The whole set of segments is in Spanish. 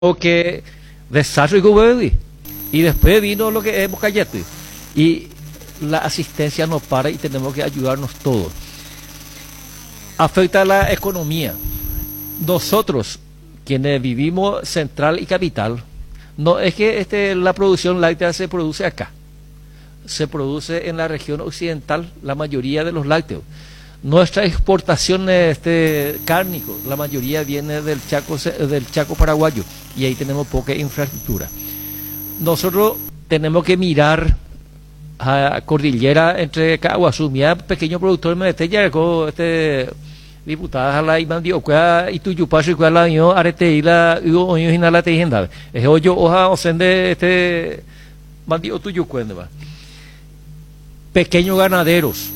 que desastre y después vino lo que es Bocayete y la asistencia no para y tenemos que ayudarnos todos. Afecta a la economía. Nosotros, quienes vivimos central y capital, no es que la producción láctea se produce acá, se produce en la región occidental, la mayoría de los lácteos. Nuestra exportación cárnico, la mayoría viene del Chaco paraguayo, y ahí tenemos poca infraestructura. Nosotros tenemos que mirar a cordillera entre Caguazú, mira, pequeño productor me ya diputada la Imandioca y tu yupacho y la yo arete y la yo inala te henda es hoyo hoja osende mandio tu yucuenda pequeños ganaderos,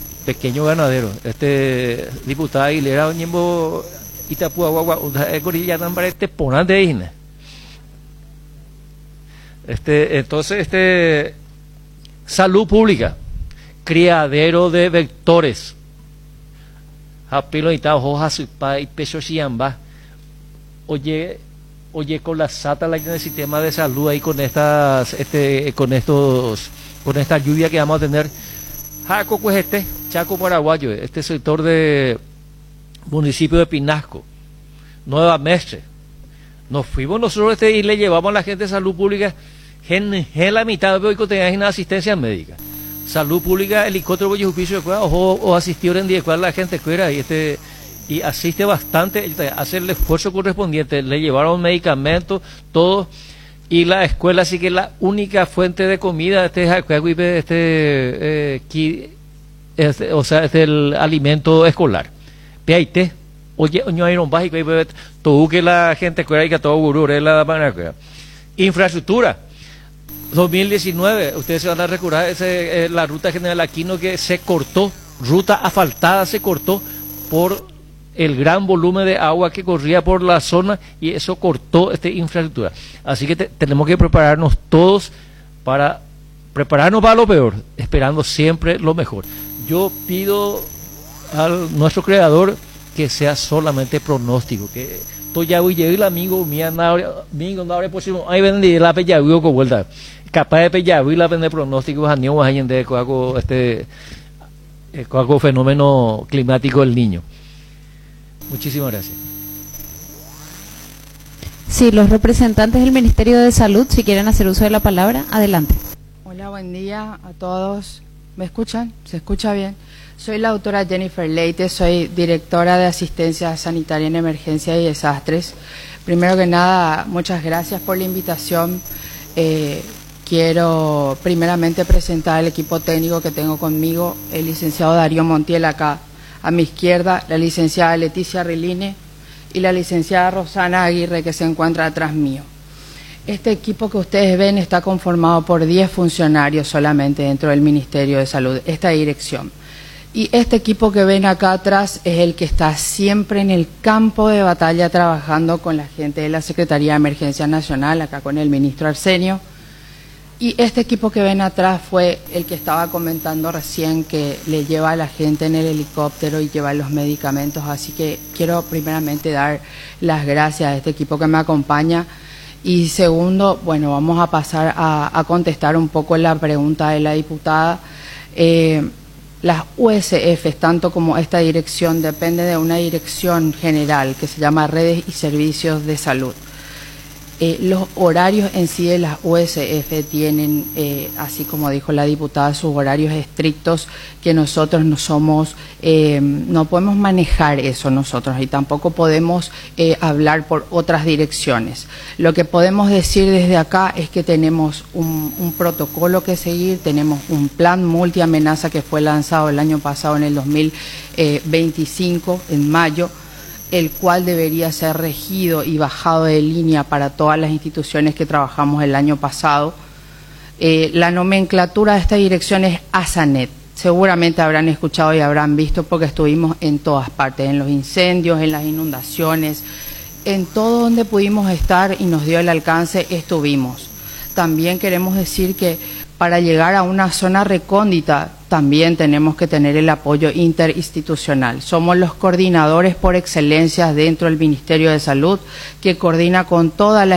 diputada Aguilera Ñembo Itapúa Guagua Gorilla Nambre ponan de Ine. Entonces salud pública, criadero de vectores, japilo y tal, hojas y peso siamba, oye con la SATA la el sistema de salud ahí con esta lluvia que vamos a tener. Jaco pues Chaco paraguayo, sector de municipio de Pinasco, Nueva Mestre, nos fuimos nosotros y le llevamos a la gente de salud pública en la mitad de hoy que tengan asistencia médica. Salud pública, helicóptero y juicio o asistió en día la gente fuera y asiste bastante, hace el esfuerzo correspondiente, le llevaron medicamentos, todo, y la escuela sí que es la única fuente de comida, o sea, es el alimento escolar. Peaite, oye, no hay un básico, todo que la gente fuera y que todo gurú, la manera. Infraestructura. 2019, ustedes se van a recordar la ruta general Aquino que se cortó, ruta asfaltada se cortó por el gran volumen de agua que corría por la zona y eso cortó infraestructura. Así que tenemos que prepararnos todos para prepararnos para lo peor, esperando siempre lo mejor. Yo pido a nuestro creador que sea solamente pronóstico, que ya voy el amigo mía no abre posible ahí vendí la pella con vuelta capaz de pella y la vende pronósticos a niños ahí en algo fenómeno climático del niño. Muchísimas gracias. Sí, los representantes del Ministerio de Salud, si quieren hacer uso de la palabra, adelante. Hola, buen día a todos. ¿Me escuchan? ¿Se escucha bien? Soy la doctora Jennifer Leite, soy directora de Asistencia Sanitaria en Emergencia y Desastres. Primero que nada, muchas gracias por la invitación. Quiero primeramente presentar el equipo técnico que tengo conmigo, el licenciado Darío Montiel acá a mi izquierda, la licenciada Leticia Riline y la licenciada Rosana Aguirre que se encuentra atrás mío. Este equipo que ustedes ven está conformado por 10 funcionarios solamente dentro del Ministerio de Salud, esta dirección. Y este equipo que ven acá atrás es el que está siempre en el campo de batalla trabajando con la gente de la Secretaría de Emergencia Nacional, acá con el ministro Arsenio. Y este equipo que ven atrás fue el que estaba comentando recién que le lleva a la gente en el helicóptero y lleva los medicamentos. Así que quiero primeramente dar las gracias a este equipo que me acompaña. Y segundo, bueno, vamos a pasar a contestar un poco la pregunta de la diputada. Las USF, tanto como esta dirección, depende de una dirección general que se llama Redes y Servicios de Salud. Los horarios en sí de las USF tienen, así como dijo la diputada, sus horarios estrictos que nosotros no somos, no podemos manejar eso nosotros y tampoco podemos hablar por otras direcciones. Lo que podemos decir desde acá es que tenemos un protocolo que seguir, tenemos un plan multiamenaza que fue lanzado el año pasado en el 2025, en mayo, el cual debería ser regido y bajado de línea para todas las instituciones que trabajamos el año pasado. La nomenclatura de esta dirección es ASANET. Seguramente habrán escuchado y habrán visto porque estuvimos en todas partes, en los incendios, en las inundaciones, en todo donde pudimos estar y nos dio el alcance, estuvimos. También queremos decir que para llegar a una zona recóndita también tenemos que tener el apoyo interinstitucional. Somos los coordinadores por excelencia dentro del Ministerio de Salud, que coordina con toda la